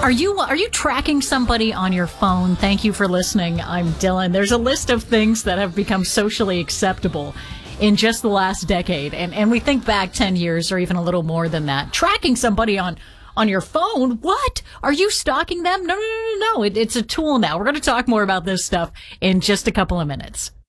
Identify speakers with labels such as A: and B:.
A: Are you tracking somebody on your phone? Thank you for listening. I'm Dylan. There's a list of things that have become socially acceptable in just the last decade. And we think back 10 years or even a little more than that. Tracking somebody on your phone? What? Are you stalking them? No. It's a tool now. We're going to talk more about this stuff in just a couple of minutes.